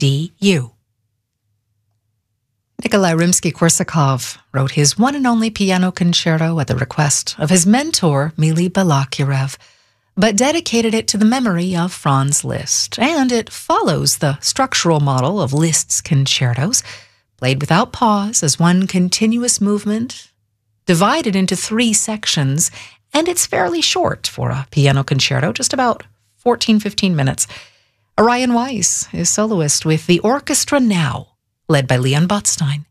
Nikolai Rimsky-Korsakov wrote his one and only piano concerto at the request of his mentor, Mily Balakirev, but dedicated it to the memory of Franz Liszt, and it follows the structural model of Liszt's concertos, played without pause as one continuous movement, divided into 3 sections, and it's fairly short for a piano concerto, just about 14-15 minutes. Orion Weiss is soloist with the orchestra now, led by Leon Botstein.